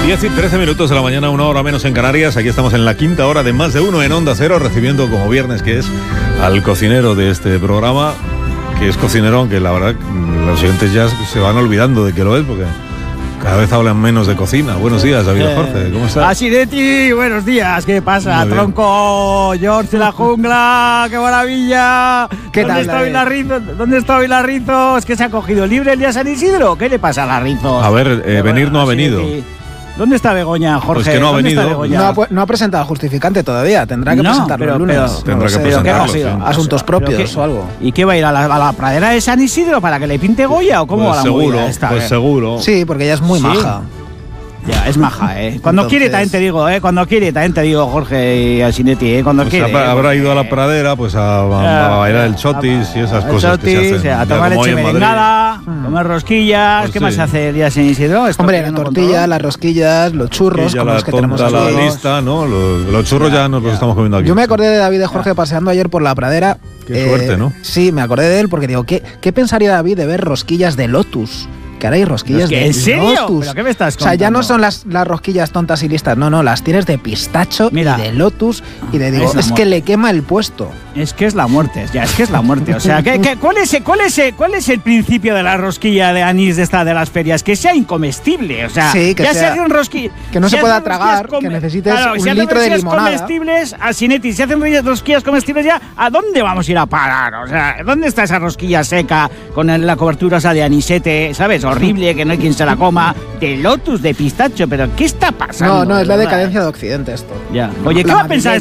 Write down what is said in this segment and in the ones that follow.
10 y 13 minutos de la mañana, 1 hora menos en Canarias. Aquí estamos en la quinta hora de Más de Uno en Onda Cero, recibiendo como viernes que es al cocinero de este programa, que es cocinero, aunque la verdad los oyentes ya se van olvidando de que lo es, porque cada vez hablan menos de cocina. Buenos días, David Jorge, ¿cómo estás? Asinetti, buenos días, ¿qué pasa? Tronco, George de la jungla, qué maravilla. ¿Dónde está Vilarrizo? Es que se ha cogido libre el día de San Isidro. ¿Qué le pasa a Larrizo? A ver, venir no ha venido. ¿Dónde está Begoña, Jorge? Pues que no ha venido. No ha presentado el justificante todavía. Tendrá que presentarlo el lunes. Tendrá que presentarlo. Sí. Asuntos propios o algo. ¿Y qué va a ir a la pradera de San Isidro para que le pinte Goya o cómo va la movida esta? Pues seguro. Sí, porque ella es muy maja. Ya, es maja, ¿eh? Cuando entonces, quiere también te digo, Cuando quiere también te digo, Jorge y Asinetti, Cuando pues quiere. Habrá ido a la pradera, pues a bailar el chotis y esas cosas que se hacen. A tomar leche merengada, comer rosquillas. Pues ¿qué más se hace el día de San Isidro? Hombre, la tortilla, las rosquillas, los churros, como los que tenemos aquí. La lista, ¿no? Los churros ya nos los estamos comiendo aquí. Yo me acordé de David de Jorge paseando ayer por la pradera. Qué suerte, ¿no? Sí, me acordé de él porque digo, ¿qué pensaría David de ver rosquillas de Lotus? Que ahora hay rosquillas de Lotus. ¿En serio? ¿Pero qué me estás contando? O sea, ya no son las rosquillas tontas y listas, no, las tienes de pistacho y de Lotus y de digo, es que le quema el puesto. Es que es la muerte, O sea, ¿cuál es el principio de la rosquilla de anís de las ferias? Que sea incomestible, o sea, sí, que sea un rosquilla, que no se pueda tragar, que necesites un litro de limonada. Comestibles, Asinetti, si hacen rosquillas comestibles ya, ¿a dónde vamos a ir a parar? O sea, ¿dónde está esa rosquilla seca con la cobertura esa de anisete, ¿sabes? Horrible, que no hay quien se la coma, de Lotus, de pistacho, pero ¿qué está pasando? No, es la decadencia de Occidente esto. Ya. Oye, ¿qué va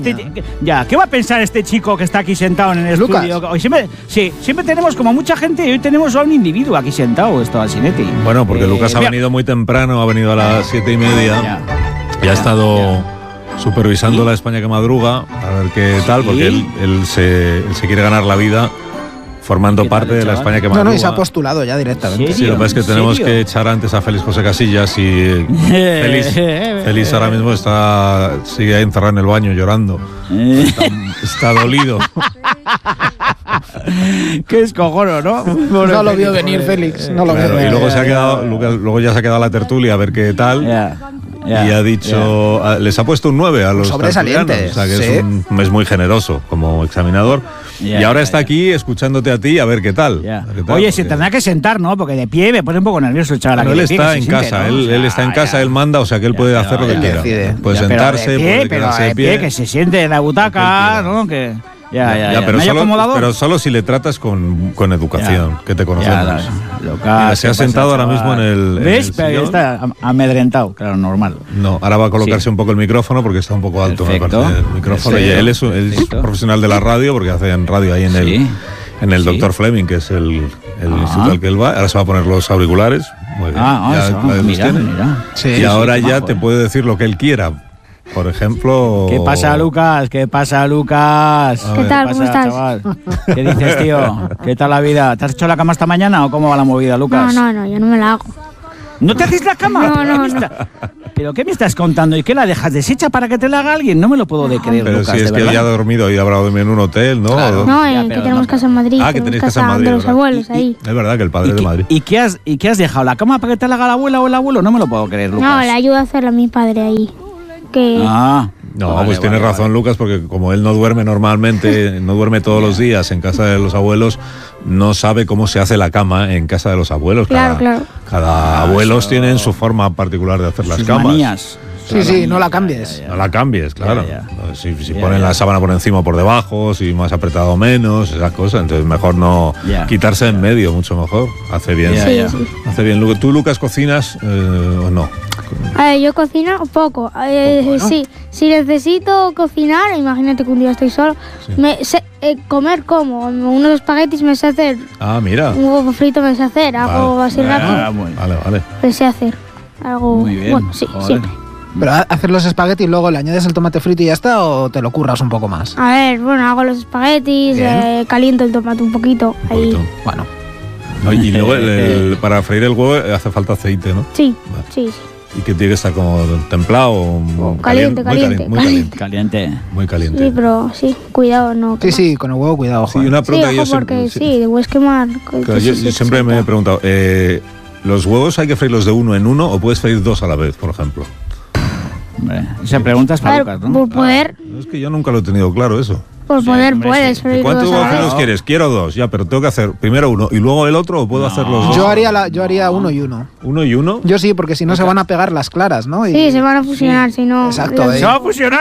a pensar este chico que está aquí sentado en el Lucas. estudio? Hoy siempre tenemos como mucha gente y hoy tenemos a un individuo aquí sentado, Asinetti. Bueno, porque Lucas ha venido muy temprano, ha venido a las 7:30 y ha estado supervisando la España que madruga, a ver qué tal, porque él se quiere ganar la vida formando parte de la España que madruga. No, y se ha postulado ya directamente. Sí, lo que pasa es que tenemos que echar antes a Félix José Casillas y Félix ahora mismo sigue encerrado en el baño llorando. Está dolido. Qué escojono, ¿no? No lo vio venir Félix. No lo vio venir. Y luego ya se ha quedado la tertulia a ver qué tal. Y ha dicho, les ha puesto un 9 a los sobresalientes. O sea que es muy generoso como examinador. Y ahora está aquí escuchándote a ti a ver qué tal. Oye, se tendrá que sentar, ¿no? Porque de pie me pone un poco nervioso el chaval. Él está en casa, él está en casa, él manda, o sea que él puede hacer lo que quiera. Puede sentarse, puede quedarse de pie. Que se siente en la butaca, ¿no? Pero solo si le tratas con educación, que te conocemos. Mira, se ha sentado ahora mismo en el ¿ves? sillón. Está amedrentado, claro, normal. No, ahora va a colocarse un poco el micrófono porque está un poco alto, me parece, el micrófono. Y él es profesional de la radio porque hace en radio ahí en el Dr. Fleming, que es el instituto al que él va. Ahora se va a poner los auriculares. Muy bien. Mira. Y ahora ya te puede decir lo que él quiera. Por ejemplo... ¿Qué pasa, Lucas? ¿Qué tal? ¿Cómo estás? Chaval? ¿Qué dices, tío? ¿Qué tal la vida? ¿Te has hecho la cama esta mañana o cómo va la movida, Lucas? No, yo no me la hago. ¿No te haces la cama? No. ¿Pero qué me estás contando? ¿Y qué la dejas deshecha para que te la haga alguien? No me lo puedo creer, pero Lucas, si es que ya ha dormido y habrá dormido en un hotel, ¿no? Claro. Que tenemos casa en Madrid. Que tenéis casa en Madrid. De los abuelos ahí. Es verdad que el padre de Madrid. ¿Y qué has dejado? ¿La cama para que te la haga la abuela o el abuelo? No me lo puedo creer, Lucas. No, le ayuda a hacerla a mi padre ahí. Pues tienes razón, Lucas, porque como él no duerme normalmente, no duerme todos los días en casa de los abuelos, no sabe cómo se hace la cama en casa de los abuelos. Claro. Cada abuelos tienen su forma particular de hacer las camas. Manías. Sí, no la cambies. No la cambies, claro. Si ponen la sábana por encima o por debajo, si más apretado o menos, esas cosas. Entonces mejor no quitarse en medio, mucho mejor. Hace bien. Hace bien. ¿Tú, Lucas, cocinas o no? Yo cocino poco. Sí, si necesito cocinar, imagínate que un día estoy solo, comer como unos espaguetis me sé hacer. Mira. Un huevo frito me sé hacer, algo así rápido. Vale. Me sé hacer. Algo muy bien. Bueno, sí, siempre. ¿Pero hacer los espaguetis y luego le añades el tomate frito y ya está o te lo curras un poco más? A ver, hago los espaguetis, caliento el tomate un poquito. Ahí. Bueno. Y luego para freír el huevo hace falta aceite, ¿no? Sí, sí. ¿Y que tiene que estar como templado o caliente? Muy caliente. Sí, pero cuidado, no. Sí, con el huevo cuidado. Sí, una pregunta que yo siempre... debes quemar. Claro, yo siempre me he preguntado, ¿los huevos hay que freírlos de uno en uno o puedes freír dos a la vez, por ejemplo? Se preguntas para Lucas, ¿no? Por poder, Es que yo nunca lo he tenido claro eso. por poder hombre, puedes. sí. pero ¿Cuántos luego agujeros sabes. quieres? Quiero 2, ya, pero tengo que hacer primero uno y luego el otro, ¿o puedo hacer los dos? Yo haría 1 y 1. ¿Uno y uno? Yo sí, porque si no se van a pegar las claras, ¿no? Sí, se van a fusionar, si no... Exacto, Se va a fusionar.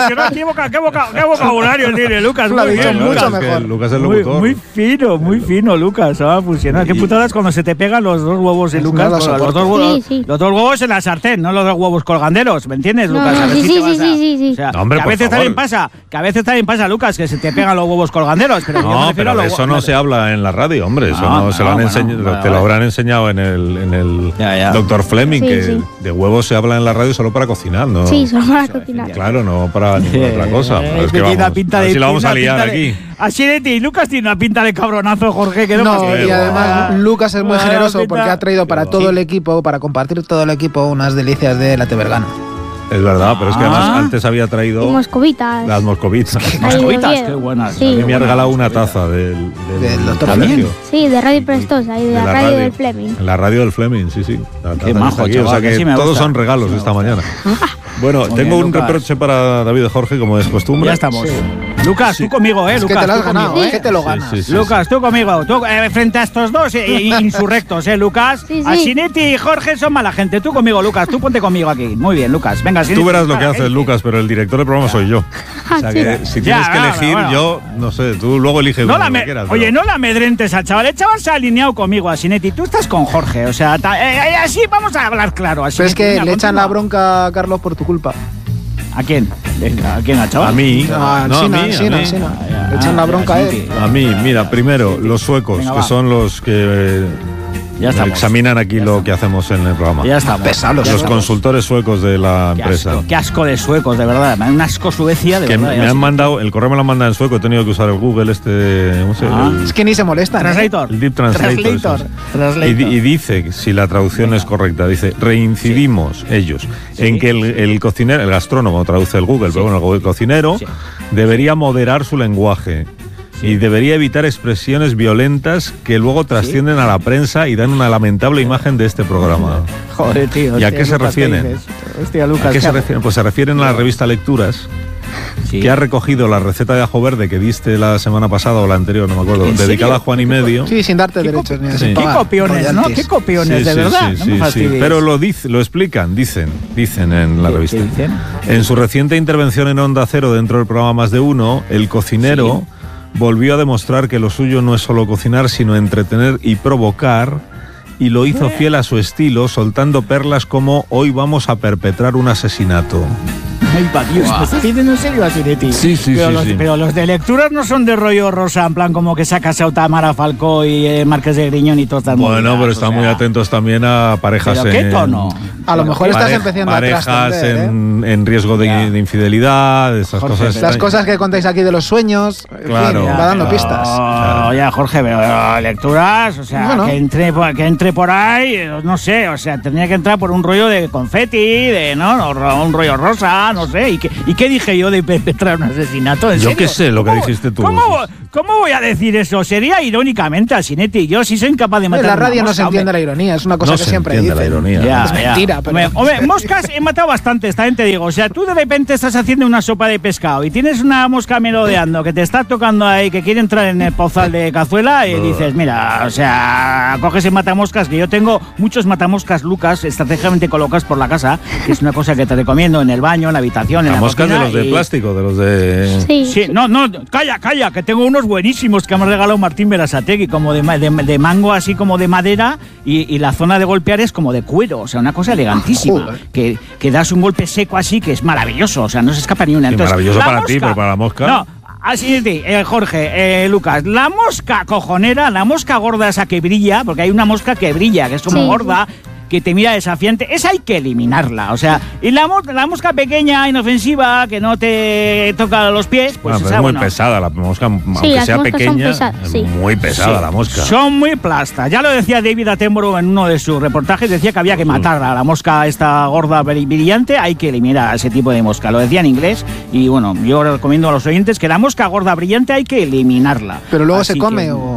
¿Qué vocabulario tiene Lucas? Lo ha Muy dicho bien, mucho Lucas. Es que mejor. Lucas es el Muy, locutor. muy fino, Lucas, se va a fusionar. Qué putadas cuando se te pegan los dos huevos de No Lucas, lo los soporto. dos huevos, Sí. los dos huevos en la sartén, no los dos huevos colganderos, ¿me entiendes, No, Lucas? no, A ver sí, si sí, te vas sí, a- sí, sí. O sea, No, hombre, que a por veces favor. también pasa, Lucas, que se te pegan los huevos colganderos, pero yo me No, refiero a pero los eso no se habla en la radio, hombre. Eso No, no, se lo han bueno, enseñado, vale, te lo vale. habrán enseñado en el Ya. Dr. Fleming, Sí, que sí. de huevos se habla en la radio solo para cocinar, ¿no? Sí, son para cocinar. Claro, no para ninguna otra cosa. Pero es que tiene una vamos, pinta a ver de- si la vamos a tiene una liar pinta de- aquí. Así de ti, Lucas tiene una pinta de cabronazo, Jorge, que No, pasa? y además Lucas es muy Ah, generoso pinta- porque ha traído para todo el equipo, para compartir todo el equipo, unas delicias de la Tebergana. Es verdad, pero es que además antes había Y traído moscovitas. las moscovitas. Ahí Moscovitas, Oviedo. qué buenas. Sí. A mí me ha regalado una Moscovitas. taza del Dr. colegio. Fleming. Sí, de Radio Prestosa y de la radio del Fleming. En la radio del Fleming, sí, sí. La taza majo, está aquí, chaval, o sea que que sí me todos gusta. son regalos Sí me esta gusta. mañana. Bueno, Muy tengo bien, un Lucas. reproche para David y Jorge, como es costumbre. Ya estamos. Lucas, tú conmigo, Es que Lucas. te lo has tú ganado, conmigo. que te lo Sí, ganas. sí, sí. Lucas, tú conmigo, tú, frente a estos dos insurrectos, Lucas. Sí, sí. Asinetti y Jorge son mala gente. Tú conmigo, Lucas, tú ponte conmigo aquí. Muy bien, Lucas. Venga, Tú verás lo que haces, Lucas, pero el director del programa soy yo. O sea que si Ya, tienes que elegir, bueno. yo, no sé, tú luego eliges No uno, la lo que quieras. Oye, pero- no la amedrentes al chaval. El chaval se ha alineado conmigo, Asinetti. Tú estás con Jorge. O sea, así vamos a hablar claro. Pero es Asinetti. que Venga, le echan la continúa. bronca a Carlos por tu culpa. ¿A quién? ¿A quién, al chaval? A mí. Ah, No, a Alsina, mí, Alsina, a mí. Alsina. ya, Le echan la bronca a él. Asinetti. A mí, mira, primero, los suecos, Venga, que va. son los que Ya estamos. examinan aquí lo que hacemos en el programa. Ya estamos. Pesados Ya Los estamos. consultores suecos de la empresa. Qué asco de suecos, de verdad. Un asco Suecia, de Que verdad. me han mandado, el correo me lo han mandado en sueco, he tenido que usar el Google ¿cómo se Ah. llama? Es que ni se molestan. ¿eh? Translator. El Deep Translator. eso es. Translator. Y dice, si la traducción es correcta, dice, reincidimos ellos en que el cocinero, el gastrónomo traduce el Google, pero bueno, el cocinero Sí. debería moderar su lenguaje. Y debería evitar expresiones violentas que luego trascienden a la prensa y dan una lamentable imagen de este programa. Joder, tío. ¿Y a hostia, qué se Lucas, ¿qué refieren? dices? Hostia, Lucas. ¿A qué se haces? refieren? Pues se refieren a la revista Lecturas, Sí. que ha recogido la receta de ajo verde que diste la semana pasada o la anterior, no me acuerdo, ¿En dedicada serio? a Juan y medio. Sí, sin darte ¿Qué derechos ni sí. sin Qué pagar copiones, ¿no? royalties. Qué copiones, de Sí, verdad. sí, no me sí, fastidies. pero lo explican, dicen en la ¿Qué- revista. qué dicen? En su reciente intervención en Onda Cero dentro del programa Más de Uno, el cocinero volvió a demostrar que lo suyo no es solo cocinar, sino entretener y provocar, y lo hizo fiel a su estilo, soltando perlas como "hoy vamos a perpetrar un asesinato". Ay, pa' Dios, ¿me estás diciendo en serio, Asinetti? Sí, sí, pero sí, los, sí. Pero los de lecturas no son de rollo rosa, en plan como que se ha casado Tamara Falcó y Marqués de Griñón y todas estas Bueno, movidas, pero o están sea, muy atentos también a parejas ¿Pero qué en... tono? A lo mejor estás empezando a parejas trascender, ¿eh? en riesgo Ya. de infidelidad, esas Jorge, cosas. Las cosas que contáis aquí de los sueños, en Claro. fin, va dando pero- pistas. Ya, Jorge, pero lecturas, o sea, Bueno. que entre por ahí, no sé, o sea, tendría que entrar por un rollo de confeti, de, ¿no? Un rollo rosa, no sé. ¿Y qué dije yo de perpetrar un asesinato? ¿En Yo serio? qué sé lo que ¿Cómo- dijiste tú. ¿Cómo voy a decir eso? Sería irónicamente, Asinetti. Yo sí soy incapaz de matar En la una radio no mosca, se entiende hombre. la ironía, es una cosa No que se siempre entiende dicen. la ironía. Ya, Es mentira, pero... Hombre, moscas he matado bastantes, también te digo. O sea, tú de repente estás haciendo una sopa de pescado y tienes una mosca merodeando que te está tocando ahí, que quiere entrar en el pozal de cazuela y dices, mira, o sea, coges el matamoscas, que yo tengo muchos matamoscas, Lucas, estratégicamente colocados por la casa, que es una cosa que te recomiendo en el baño, en la habitación, en Las la moscas de cocina los de y- plástico, de los de... Sí. Sí, no, calla, que tengo unos buenísimos que me ha regalado Martín Berasategui, como de mango, así como de madera, y la zona de golpear es como de cuero, o sea, una cosa elegantísima. Joder. Que das un golpe seco así, que es maravilloso, o sea, no se escapa ni una. Sí, Entonces, maravilloso la para ti, pero para la mosca. No, así de Jorge, Lucas, la mosca cojonera, la mosca gorda esa que brilla, porque hay una mosca que brilla, que es como Sí, gorda, que te mira desafiante, esa hay que eliminarla, o sea, y la mosca pequeña, inofensiva, que no te toca los pies, pues Bueno, pero esa, es muy bueno, pesada la mosca, aunque las sea moscas son pequeña, pesadas, es sí. muy pesada Sí. la mosca. Son muy plastas. Ya lo decía David Attenborough en uno de sus reportajes, decía que había que matar a la mosca esta gorda brillante, hay que eliminar a ese tipo de mosca. Lo decía en inglés y bueno, yo recomiendo a los oyentes que la mosca gorda brillante hay que eliminarla. Pero luego Así se come que- o...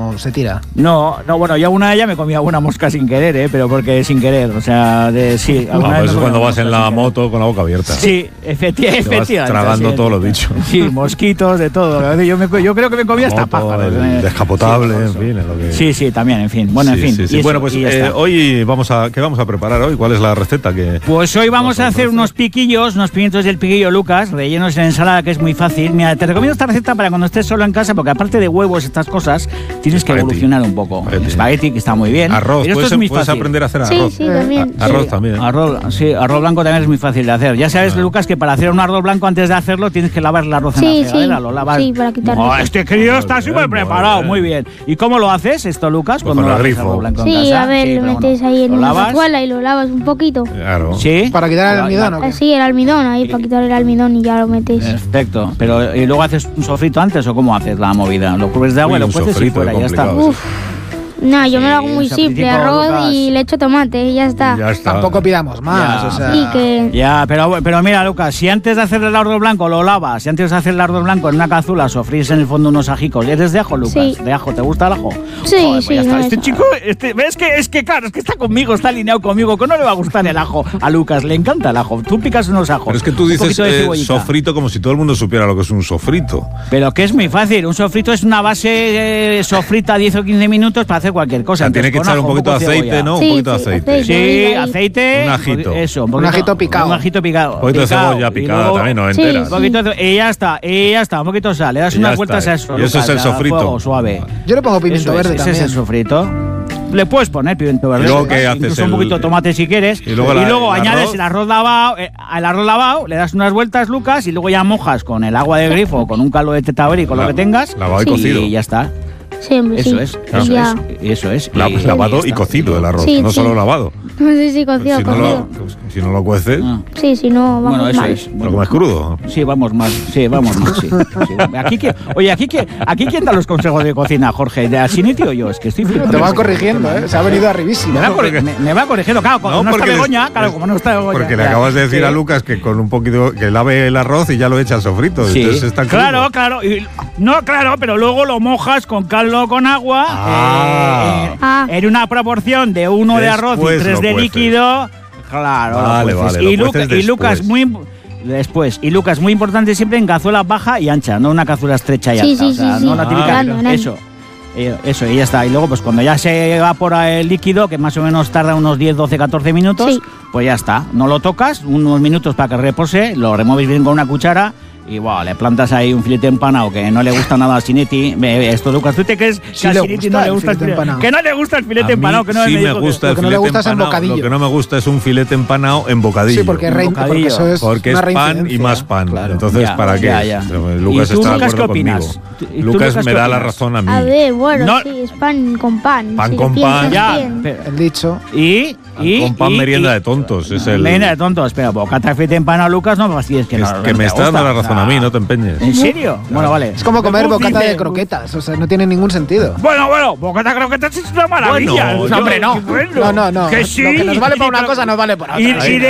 no se tira? No, bueno, yo alguna de ellas me comí alguna mosca sin querer, pero porque sin querer, o sea, sí. Pues eso cuando vas en la moto con la boca abierta. Sí, efectivamente. Tragando todo lo dicho. Sí, mosquitos, de todo. Yo creo que me comí hasta pájaros. El descapotable, en fin. Lo que... Sí, también, en fin. Bueno, en fin. Sí. Bueno, pues hoy ¿qué vamos a preparar hoy? ¿Cuál es la receta que...? Pues hoy vamos a hacer unos piquillos, unos pimientos del piquillo Lucas, rellenos en ensalada, que es muy fácil. Mira, te recomiendo esta receta para cuando estés solo en casa, porque aparte de huevos, estas cosas, tienes que evolucionar un poco. Espagueti, que está muy bien. Arroz, puedes aprender a hacer arroz. Sí, también. Arroz también. Arroz blanco también es muy fácil de hacer. Ya sabes, Lucas, que para hacer un arroz blanco, antes de hacerlo, tienes que lavar el arroz en la fregadera. Lo lavas. Sí, para quitarlo. Este crío está súper preparado, muy bien. ¿Y cómo lo haces esto, Lucas? Pues con el grifo. Blanco sí, en casa? A ver, lo metes ahí en una cazuela y lo lavas un poquito. Claro. ¿Sí? ¿Para quitar el almidón o qué? Sí, el almidón, ahí para quitar el almidón y ya lo metes. Perfecto. Pero ¿y luego haces un sofrito antes o cómo haces la movida? ¿Lo cubres de agua y lo cueces y fuera? Ya está. No, yo me lo hago muy simple, arroz Lucas. Y le echo tomate y ya está. Tampoco pidamos más, o sea... Sí, que... Ya, pero mira, Lucas, si antes de hacer el arroz blanco lo lavas, si antes de hacer el arroz blanco en una cazuela sofrís en el fondo unos ajicos, ¿eres de ajo, Lucas? Sí. ¿De ajo? ¿Te gusta el ajo? Sí, Joder, sí. ya está. No Este chico, ¿ves que es que claro, es que está conmigo, está alineado conmigo, que no le va a gustar el ajo a Lucas, le encanta el ajo. Tú picas unos ajos. Pero es que tú dices sofrito como si todo el mundo supiera lo que es un sofrito. Pero que es muy fácil, un sofrito es una base sofrita 10 o 15 minutos para hacer cualquier cosa. Tiene que echar un poquito de aceite, ¿no? Sí, un poquito de aceite. Sí, aceite. Un ajito. Eso, un ajito picado. Un ajito picado. Un poquito de cebolla picada luego, también, no enteras. Un poquito y ya está, un poquito de sal. Le das unas vueltas a eso. Y eso es el sofrito. Fuego suave. Yo le pongo pimiento verde también. Ese es el sofrito. Le puedes poner pimiento verde. ¿Y luego qué haces? Incluso un poquito de tomate si quieres. Y luego añades el arroz lavado, le das unas vueltas, Lucas, y luego ya mojas con el agua de grifo, con un caldo de tetaberi, con lo que tengas. Lavado y cocido. Y ya está. Siempre, eso es. Lavado y cocido el arroz, no solo lavado. Sí, cocido, cocido. Si no lo cueces... Sí, si no, vamos mal. ¿Lo comes crudo? Sí, vamos mal, sí. Aquí quién da los consejos de cocina, Jorge, ¿de Asinetti o yo? Es que estoy flipando. Te va corrigiendo, ¿eh? Se ha venido arribísimo. Me va corrigiendo, claro, como no está Begoña, como no está Begoña. Porque le acabas de decir a Lucas que con un poquito, que lave el arroz y ya lo echa al sofrito. Sí, entonces está claro, pero luego lo mojas con caldo con agua en una proporción de 1 de arroz y 3 de líquido. Claro, vale. Y Lucas, muy importante siempre en cazuela baja y ancha, no una cazuela estrecha y alta. No la típica. Eso, y ya está. Y luego, pues cuando ya se evapora el líquido, que más o menos tarda unos 10, 12, 14 minutos, pues ya está. No lo tocas, unos minutos para que repose, lo remueves bien con una cuchara. Y le plantas ahí un filete empanado que no le gusta nada a Sinetti. Esto, Lucas, ¿tú te crees que a Sinetti no le gusta el filete empanado? Que no le gusta el filete empanado, que no sí me gusta el filete empanado. Lo que no me gusta es un filete empanado en bocadillo. Sí, porque eso es pan y más pan. Claro. Entonces, ¿para qué? Lucas está de acuerdo conmigo. Lucas me da la razón a mí. A ver, bueno, sí, es pan con pan. Pan con pan. El dicho. Con pan merienda de tontos. Merienda de tontos. Pero bocata de filete empanado, Lucas, no me fastidies. Que me está dando la razón a mí, no te empeñes. ¿En serio? Bueno, vale. Es como comer bocata de croquetas, o sea, no tiene ningún sentido. Bueno, bocata de croquetas es una maravilla. Hombre, no. No. Que sí. Lo que nos vale para una cosa nos vale para otra. Y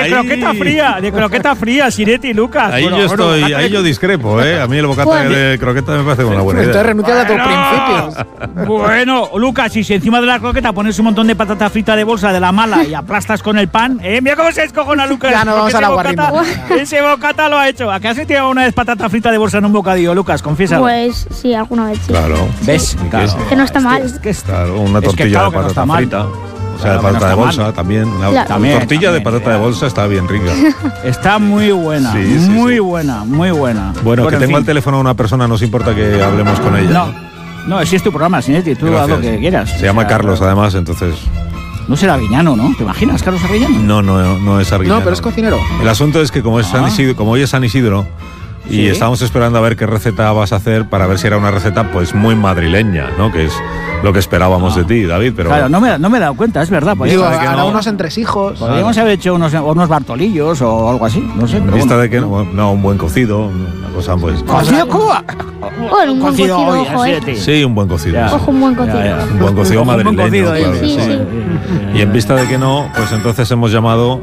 de croqueta fría, Sinetti y Lucas. Ahí yo discrepo, ¿eh? A mí el bocata de croqueta me parece una buena idea. Estoy renunciando a tus principios. Bueno, Lucas, si encima de la croqueta pones un montón de patata frita de bolsa de la mala y aplastas con el pan, mira cómo se descojona Lucas. Ya no vamos a la guarrita. Ese bocata lo ha hecho. ¿A qué has tirado una vez patata frita de bolsa en un bocadillo, Lucas? Confiésalo. Pues sí, alguna vez sí. Claro. ¿Ves? Claro. Que no está mal. Claro, una tortilla de patata frita. O sea, de patata de bolsa también. La tortilla de patata de bolsa está bien rica. Está muy buena. Muy buena. Bueno, que tengo al teléfono a una persona, ¿nos importa que hablemos con ella? No, si es tu programa, Sinetti, tú haz lo que quieras. Se llama Carlos, además, entonces... No será Arguiñano, ¿no? ¿Te imaginas, Carlos Arguiñano? No es Arguiñano. No, pero es cocinero. El asunto es que como hoy es San Isidro, y estábamos esperando a ver qué receta vas a hacer para ver si era una receta pues muy madrileña, ¿no? Que es lo que esperábamos de ti, David. Pero claro, no me he dado cuenta, es verdad. Digo, unos entresijos. Podríamos haber hecho unos bartolillos o algo así, no sé. En vista de que un buen cocido, una cosa pues... ¿Cocido cómo? Bueno, un buen cocido, ojo, Sí, un buen cocido. Ojo, un buen cocido. Un buen cocido madrileño, claro. Sí. Y en vista de que no, pues entonces hemos llamado,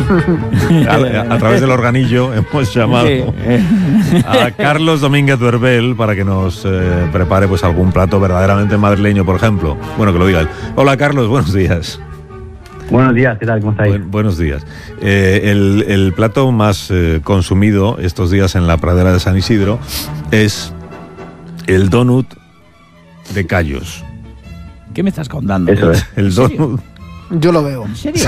a través del organillo, hemos llamado a Carlos Domínguez Duerbel para que nos prepare pues algún plato verdaderamente madrileño, por ejemplo. Bueno, que lo diga él. Hola, Carlos, buenos días. Buenos días, ¿qué tal? ¿Cómo estáis? Buenos días. El plato más consumido estos días en la pradera de San Isidro es el donut de callos. ¿Qué me estás contando? Eso es. El donut. Yo lo veo. ¿En serio?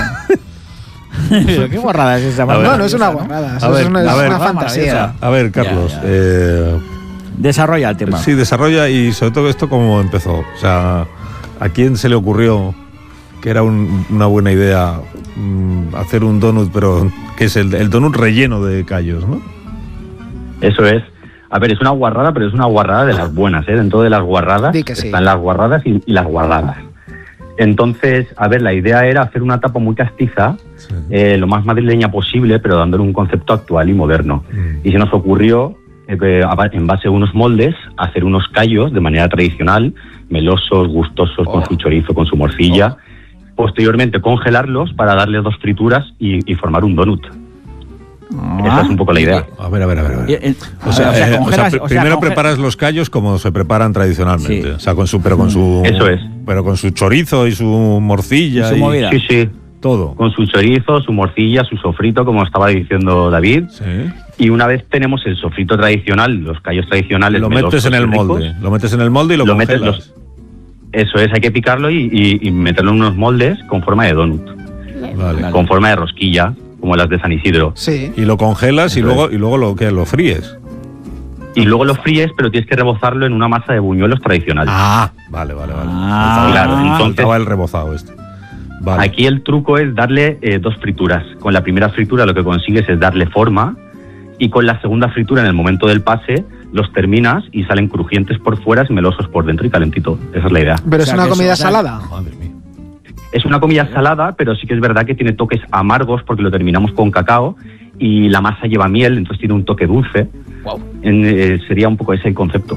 Pero qué guarrada es esa. No, no es una guarrada. Es una fantasía. A ver, Carlos. Desarrolla el tema. Sí, desarrolla y sobre todo esto cómo empezó. O sea, ¿a quién se le ocurrió que era una buena idea hacer un donut, pero que es el donut relleno de callos, ¿no? Eso es. A ver, es una guarrada, pero es una guarrada de las buenas, ¿eh? Dentro de las guarradas están las guarradas y las guardadas. Entonces, a ver, la idea era hacer una tapa muy castiza, lo más madrileña posible, pero dándole un concepto actual y moderno. Y se nos ocurrió, en base a unos moldes, hacer unos callos de manera tradicional, melosos, gustosos, con su chorizo, con su morcilla. Posteriormente congelarlos para darles 2 frituras y formar un donut. Esa es un poco la idea. A ver. O sea, primero preparas los callos como se preparan tradicionalmente. Sí. O sea, Eso es. Pero con su chorizo y su morcilla. Y su movida. Sí. Todo. Con su chorizo, su morcilla, su sofrito, como estaba diciendo David. Sí. Y una vez tenemos el sofrito tradicional, los callos tradicionales. Lo metes en el molde. Lo metes en el molde y lo congelas. Eso es, hay que picarlo y meterlo en unos moldes con forma de donut. Vale. Con forma de rosquilla, como las de San Isidro. Sí. Y lo congelas y luego lo fríes. Y luego lo fríes, pero tienes que rebozarlo en una masa de buñuelos tradicional. Vale. Claro, entonces faltaba el rebozado este. Vale. Aquí el truco es darle 2 frituras. Con la primera fritura lo que consigues es darle forma, y con la segunda fritura, en el momento del pase, los terminas y salen crujientes por fuera y melosos por dentro y calentito. Esa es la idea. Pero es una comida salada. Madre mía. Es una comida salada, pero sí que es verdad que tiene toques amargos porque lo terminamos con cacao y la masa lleva miel, entonces tiene un toque dulce. Wow. Sería un poco ese el concepto.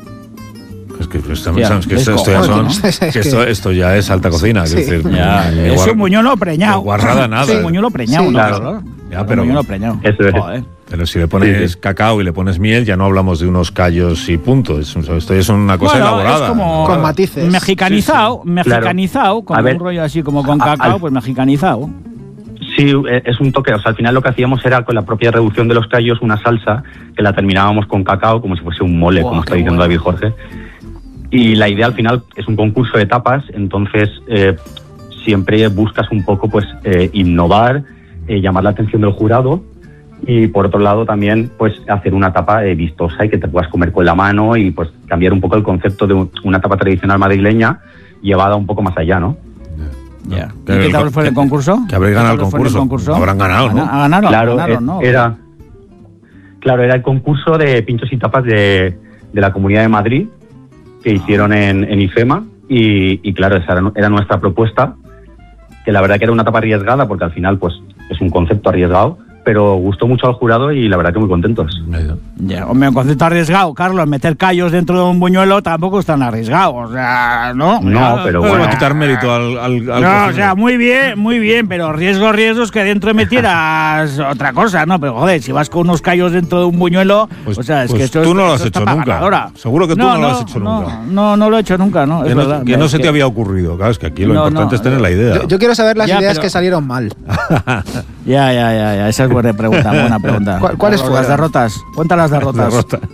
Esto ya es alta cocina. Sí. Es decir, es un buñuelo preñado. Guarrada nada. Es un buñuelo preñado. Sí, claro. Ya, pero buñuelo preñado. Eso es. Joder. Pero si le pones cacao y le pones miel, ya no hablamos de unos callos y punto. Esto es una cosa elaborada. Es como con matices. Mexicanizado, Claro. Como un rollo así como con cacao, pues mexicanizado. Sí, es un toque. O sea, al final lo que hacíamos era con la propia reducción de los callos una salsa que la terminábamos con cacao como si fuese un mole, como está diciendo David Jorge. Y la idea al final es un concurso de tapas, entonces siempre buscas un poco pues innovar, llamar la atención del jurado y por otro lado también pues hacer una tapa vistosa y que te puedas comer con la mano y pues cambiar un poco el concepto de una tapa tradicional madrileña llevada un poco más allá, ¿no? Ya. ¿Y qué tal fue el concurso? Que habréis ganado el concurso. Habrán ganado, ¿no? Ganaron, ¿no? Era el concurso de pinchos y tapas de la Comunidad de Madrid que hicieron en IFEMA y claro, esa era nuestra propuesta, que la verdad que era una tapa arriesgada porque al final pues es un concepto arriesgado, pero gustó mucho al jurado y la verdad que muy contentos. Ya, hombre, un concepto arriesgado, Carlos, meter callos dentro de un buñuelo tampoco es tan arriesgado, o sea, ¿no? No, pero bueno. No quitar mérito al no, o sea, muy bien, pero riesgo es que dentro metieras otra cosa, ¿no? Pero joder, si vas con unos callos dentro de un buñuelo, pues, o sea, es pues que esto tú no lo has esto hecho nunca. Ganadora. Seguro que tú no lo has hecho nunca. No lo he hecho nunca, ¿no? Que es verdad. Que no se te había ocurrido, claro, es que aquí lo importante es tener la idea. Yo quiero saber las ideas que salieron mal. Ya, esa es buena pregunta. ¿Cuáles fueron? Las derrotas. Cuenta las derrotas.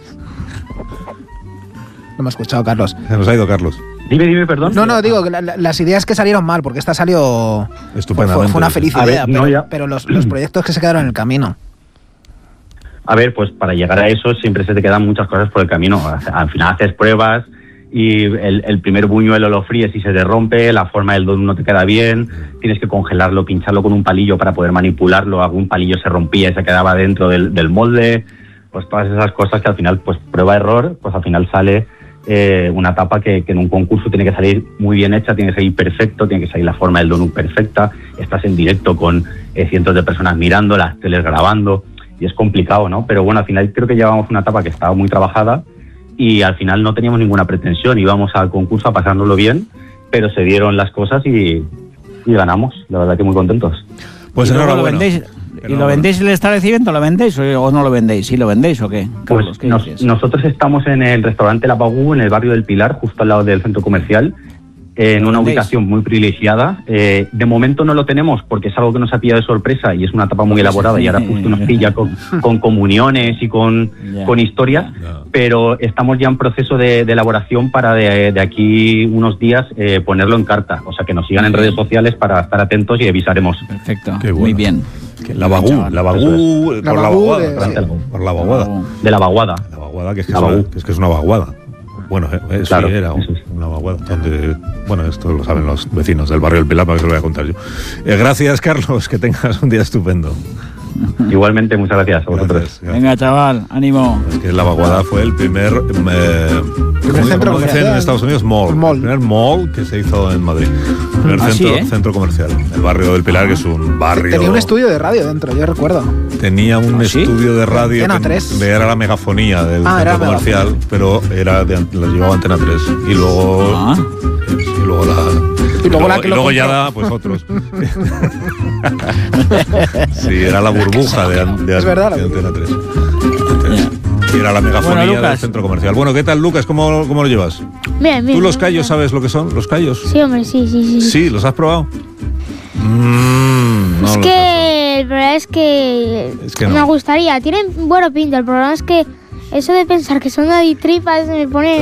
No me ha escuchado, Carlos. Se nos ha ido Carlos. Dime, perdón. No, digo que las ideas que salieron mal, porque esta salió estupendamente. Fue una feliz idea, pero los proyectos que se quedaron en el camino. A ver, pues para llegar a eso siempre se te quedan muchas cosas por el camino. Al final haces pruebas y el primer buñuelo lo fríes y se te rompe, la forma del donut no te queda bien, tienes que congelarlo, pincharlo con un palillo para poder manipularlo, algún palillo se rompía y se quedaba dentro del molde, pues todas esas cosas que al final, pues prueba-error, pues al final sale una tapa que en un concurso tiene que salir muy bien hecha, tiene que salir perfecto, tiene que salir la forma del donut perfecta, estás en directo con cientos de personas mirando, las teles grabando, y es complicado, ¿no? Pero bueno, al final creo que llevamos una tapa que estaba muy trabajada y al final no teníamos ninguna pretensión, íbamos al concurso a pasárnoslo bien, pero se dieron las cosas y ganamos, la verdad que muy contentos. Pues enhorabuena. ¿Y lo vendéis el establecimiento? ¿Lo vendéis o no lo vendéis? ¿Sí lo vendéis o qué? Carlos, pues nosotros estamos en el restaurante La Bagú, en el barrio del Pilar, justo al lado del centro comercial, en una ubicación muy privilegiada. De momento no lo tenemos porque es algo que nos ha pillado de sorpresa y es una etapa muy elaborada y ahora justo nos pilla con comuniones y con historias, pero estamos ya en proceso de elaboración para de aquí unos días ponerlo en carta, o sea que nos sigan en redes sociales para estar atentos y avisaremos. Perfecto, bueno. Muy bien. La Bagú, por la vaguada. De la vaguada. La vaguada, que es una vaguada. Bueno, eso claro, sí era una vaguada. Bueno, esto lo saben los vecinos del barrio del Pilar, para que se lo voy a contar yo. Gracias, Carlos, que tengas un día estupendo. Igualmente, muchas gracias a vosotros. Venga, chaval, ánimo. Es que la vaguada fue el primer centro comercial en Estados Unidos, mall. El primer mall que se hizo en Madrid. El primer centro comercial. El barrio del Pilar, que es un barrio... Tenía un estudio de radio dentro, yo recuerdo. Tenía un estudio de radio que era la megafonía del centro comercial, pero la llevaba Antena 3. Y luego... Y luego ya pues otros. Sí, era la burbuja de Antena 3. Y era la megafonía del centro comercial. Bueno, ¿qué tal, Lucas? ¿Cómo lo llevas? Bien. ¿Tú los callos sabes lo que son? ¿Los callos? Sí, hombre, sí. ¿Sí? ¿Los has probado? Es que el problema es que no. Me gustaría. Tienen buena pinta. El problema es que eso de pensar que son tripas me pone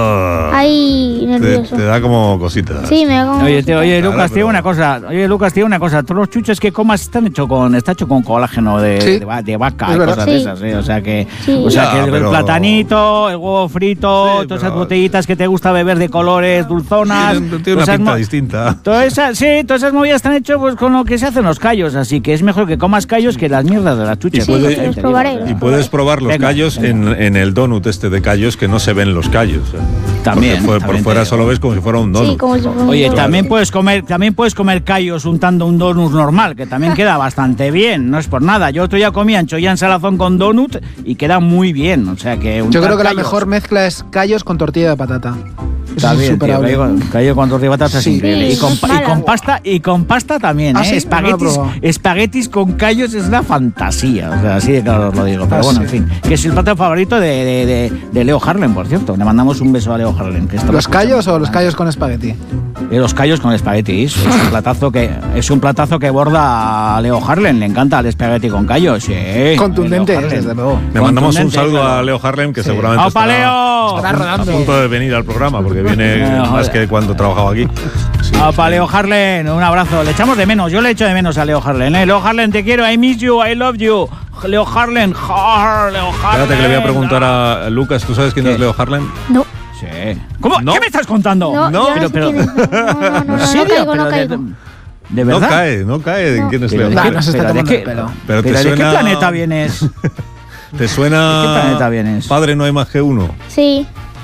ahí nervioso. Te da como cositas. Sí, me da como... Oye, Lucas, tiene una cosa. Todos los chuches que comas está hecho con colágeno de vaca y cosas de esas. O sea que, el platanito, el huevo frito, todas esas botellitas que te gusta beber de colores, dulzonas. Tiene una pinta distinta. Todas esas movidas están hechas pues, con lo que se hacen los callos. Así que es mejor que comas callos que las mierdas de las chuches. Y puedes probar los callos en el donut de callos, que no se ven los callos. También. Por fuera solo ves como si fuera un donut. Sí, como si fuera un Oye, donut. también puedes comer callos untando un donut normal, que también queda bastante bien, no es por nada. Yo otro día comí ancholla en salazón con donut y queda muy bien, o sea que... Yo creo que la mejor mezcla es callos con tortilla de patata. Está bien, callo con tortilla de patata es increíble. Y con pasta también, ¿Sí? Espaguetis con callos es una fantasía, o sea, así de claro os lo digo. Pero bueno, en fin, que es el plato favorito de Leo Harlem, por cierto. Le mandamos un beso a Leo Harlem. ¿Los callos o los callos con espagueti? Los callos con espaguetis. Es un platazo que borda a Leo Harlem. Le encanta el espagueti con callos. Sí. Contundente, desde luego. Le mandamos un saludo a Leo Harlem, que seguramente está a punto de venir al programa, porque viene más que cuando trabajaba aquí. Sí. Leo Harlem, un abrazo. Le echamos de menos. Yo le echo de menos a Leo Harlem. Leo Harlem, te quiero. I miss you. I love you. Leo Harlem. Espérate que le voy a preguntar a Lucas. ¿Tú sabes quién es Leo Harlem? No. Sí. ¿Cómo? ¿No? ¿Qué me estás contando? No. Pero ¿En serio? No caigo. ¿De verdad? No cae en quién es Leo Harlem. ¿Pero de qué planeta vienes? ¿Te suena? ¿De qué planeta vienes? Padre, no hay más que uno. Sí.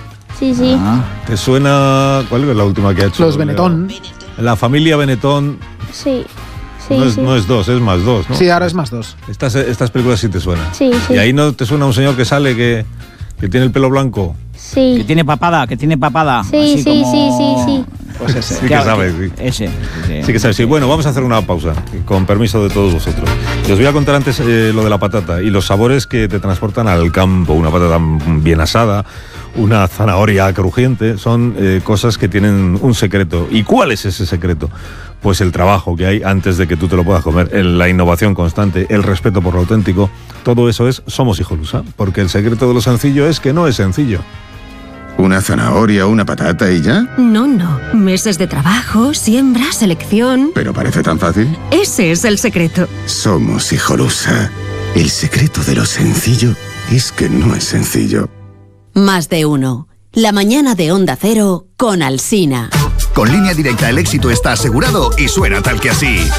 ¿Te suena? ¿Cuál es la última que ha hecho? Los Benetton. La familia Benetton. Sí. No es dos, es más dos, ¿no? Sí, ahora es más dos. Estas películas sí te suenan. Sí. ¿Y ahí no te suena un señor que sale que tiene el pelo blanco? Sí. Que tiene papada. Sí. Pues ese. Sí que sabes, sí. Ese. Sí que sabes, sí. Bueno, vamos a hacer una pausa, con permiso de todos vosotros. Y os voy a contar antes lo de la patata y los sabores que te transportan al campo. Una patata bien asada, una zanahoria crujiente, son cosas que tienen un secreto. ¿Y cuál es ese secreto? Pues el trabajo que hay antes de que tú te lo puedas comer, la innovación constante, el respeto por lo auténtico. Todo eso es Somos Hijolusa, porque el secreto de lo sencillo es que no es sencillo. ¿Una zanahoria, una patata y ya? No. Meses de trabajo, siembra, selección... ¿Pero parece tan fácil? Ese es el secreto. Somos Hijolusa. El secreto de lo sencillo es que no es sencillo. Más de uno. La mañana de Onda Cero con Alsina. Con Línea Directa el éxito está asegurado y suena tal que así.